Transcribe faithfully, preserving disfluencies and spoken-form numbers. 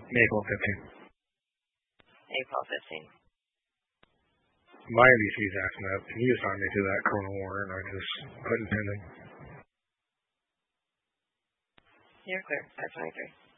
April fifteenth. April fifteenth. My N B C's acting up. He assigned me to that Corona War, and I just couldn't pin him. You're clear. five twenty-three.